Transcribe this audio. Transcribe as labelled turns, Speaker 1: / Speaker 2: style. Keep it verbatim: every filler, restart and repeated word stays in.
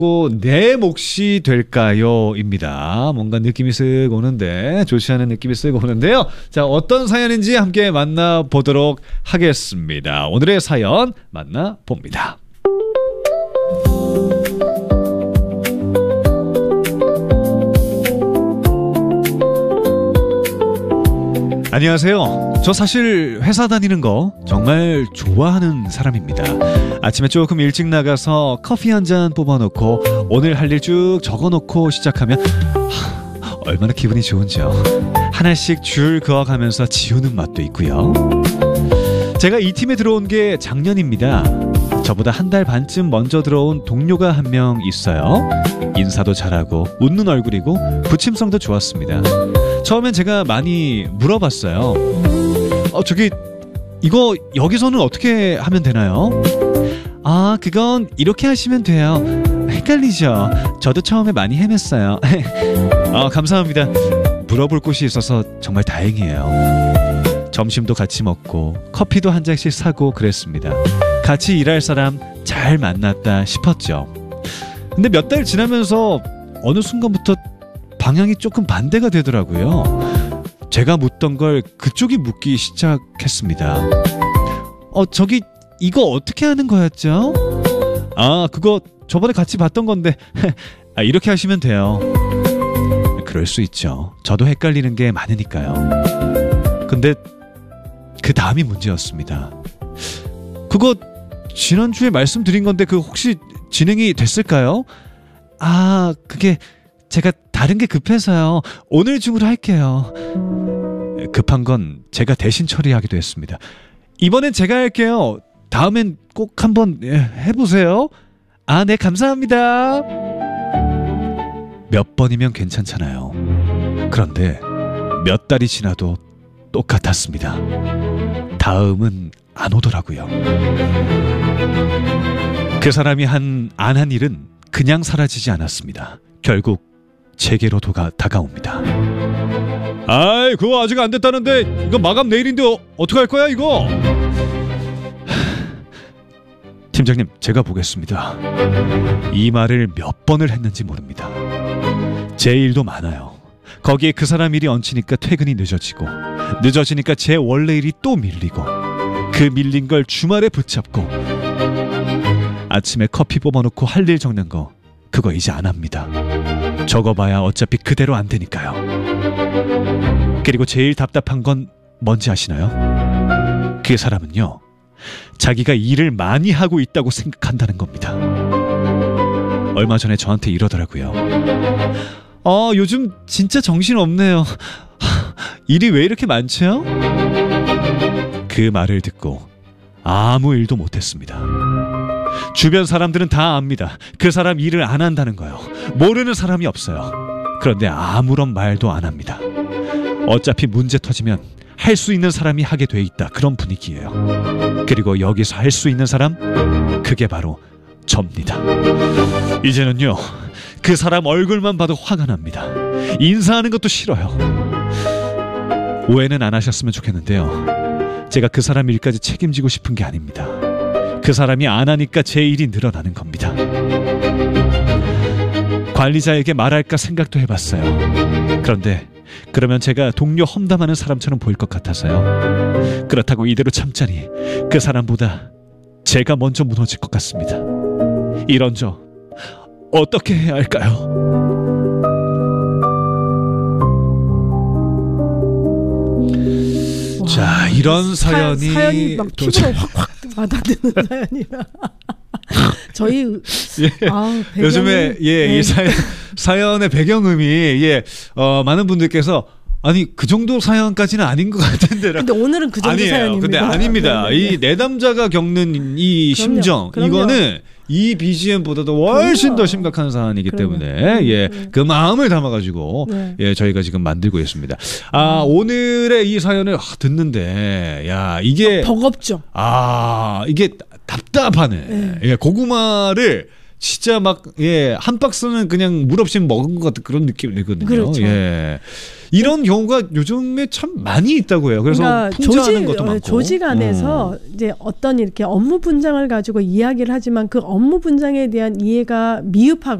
Speaker 1: 내 몫이 될까요? 입니다. 뭔가 느낌이 쓱 오는데 좋지 않은 느낌이 쓱 오는데요. 자, 어떤 사연인지 함께 만나보도록 하겠습니다. 오늘의 사연 만나봅니다. 안녕하세요. 저 사실 회사 다니는 거 정말 좋아하는 사람입니다. 아침에 조금 일찍 나가서 커피 한 잔 뽑아놓고 오늘 할 일 쭉 적어놓고 시작하면 하, 얼마나 기분이 좋은지요. 하나씩 줄 그어가면서 지우는 맛도 있고요. 제가 이 팀에 들어온 게 작년입니다. 저보다 한 달 반쯤 먼저 들어온 동료가 한 명 있어요. 인사도 잘하고 웃는 얼굴이고 부침성도 좋았습니다. 처음엔 제가 많이 물어봤어요. 어, 저기 이거 여기서는 어떻게 하면 되나요? 아, 그건 이렇게 하시면 돼요. 헷갈리죠? 저도 처음에 많이 헤맸어요. 아, 감사합니다. 물어볼 곳이 있어서 정말 다행이에요. 점심도 같이 먹고 커피도 한 잔씩 사고 그랬습니다. 같이 일할 사람 잘 만났다 싶었죠. 근데 몇 달 지나면서 어느 순간부터 방향이 조금 반대가 되더라고요. 제가 묻던 걸 그쪽이 묻기 시작했습니다. 어, 저기 이거 어떻게 하는 거였죠? 아, 그거 저번에 같이 봤던 건데 아, 이렇게 하시면 돼요. 그럴 수 있죠. 저도 헷갈리는 게 많으니까요. 근데 그 다음이 문제였습니다. 그거 지난주에 말씀드린 건데 그 혹시 진행이 됐을까요? 아, 그게 제가 다른 게 급해서요. 오늘 중으로 할게요. 급한 건 제가 대신 처리하기도 했습니다. 이번엔 제가 할게요. 다음엔 꼭 한번 해보세요. 아, 네, 감사합니다. 몇 번이면 괜찮잖아요. 그런데 몇 달이 지나도 똑같았습니다. 다음은 안 오더라고요. 그 사람이 한, 안 한 일은 그냥 사라지지 않았습니다. 결국 제게로 도가, 다가옵니다. 아이, 그거 아직 안 됐다는데 이거 마감 내일인데 어, 어떡할 거야 이거? 팀장님, 제가 보겠습니다. 이 말을 몇 번을 했는지 모릅니다. 제 일도 많아요. 거기에 그 사람 일이 얹히니까 퇴근이 늦어지고 늦어지니까 제 원래 일이 또 밀리고 그 밀린 걸 주말에 붙잡고 아침에 커피 뽑아놓고 할 일 적는 거 그거 이제 안 합니다. 적어봐야 어차피 그대로 안 되니까요. 그리고 제일 답답한 건 뭔지 아시나요? 그 사람은요, 자기가 일을 많이 하고 있다고 생각한다는 겁니다. 얼마 전에 저한테 이러더라고요. 아, 요즘 진짜 정신없네요. 일이 왜 이렇게 많죠? 그 말을 듣고 아무 일도 못했습니다. 주변 사람들은 다 압니다. 그 사람 일을 안 한다는 거요. 모르는 사람이 없어요. 그런데 아무런 말도 안 합니다. 어차피 문제 터지면 할 수 있는 사람이 하게 돼 있다, 그런 분위기예요. 그리고 여기서 할 수 있는 사람, 그게 바로 접니다. 이제는요, 그 사람 얼굴만 봐도 화가 납니다. 인사하는 것도 싫어요. 오해는 안 하셨으면 좋겠는데요, 제가 그 사람 일까지 책임지고 싶은 게 아닙니다. 그 사람이 안 하니까 제 일이 늘어나는 겁니다. 관리자에게 말할까 생각도 해봤어요. 그런데 그러면 제가 동료 험담하는 사람처럼 보일 것 같아서요. 그렇다고 이대로 참자니 그 사람보다 제가 먼저 무너질 것 같습니다. 이런 저 어떻게 해야 할까요? 와, 자, 이런 사연이
Speaker 2: 사, 사연이 막 피부로 확확 와닿는 사연이라. 저희
Speaker 1: 예.
Speaker 2: 아, 배경이,
Speaker 1: 요즘에 예,
Speaker 2: 네.
Speaker 1: 이 사연, 사연의 배경음이 예, 어, 많은 분들께서 아니 그 정도 사연까지는 아닌 것 같은데.
Speaker 2: 근데 오늘은 그 정도
Speaker 1: 아니에요.
Speaker 2: 사연입니다.
Speaker 1: 근데 아닙니다.
Speaker 2: 네, 네, 네.
Speaker 1: 이 내담자가 겪는 이
Speaker 2: 그럼요,
Speaker 1: 심정,
Speaker 2: 그럼요.
Speaker 1: 이거는 이 비지엠보다도 훨씬
Speaker 2: 그럼요.
Speaker 1: 더 심각한 사안이기
Speaker 2: 그럼요.
Speaker 1: 때문에 예,
Speaker 2: 네.
Speaker 1: 그 마음을 담아가지고
Speaker 2: 네.
Speaker 1: 예, 저희가 지금 만들고 있습니다. 아, 오늘의 이 사연을 아, 듣는데 야, 이게
Speaker 2: 버겁죠.
Speaker 1: 아, 이게 답답하네.
Speaker 2: 네.
Speaker 1: 예, 고구마를 진짜 막 예 한 박스는 그냥 물 없이 먹은 것 같은 그런 느낌이거든요.
Speaker 2: 그렇죠.
Speaker 1: 예. 이런 경우가 요즘에 참 많이 있다고 해요. 그래서
Speaker 2: 그러니까
Speaker 1: 풍자하는
Speaker 2: 조직,
Speaker 1: 것도 많고.
Speaker 2: 조직 안에서
Speaker 1: 음.
Speaker 2: 이제 어떤 이렇게 업무 분장을 가지고 이야기를 하지만 그 업무 분장에 대한 이해가 미흡하거나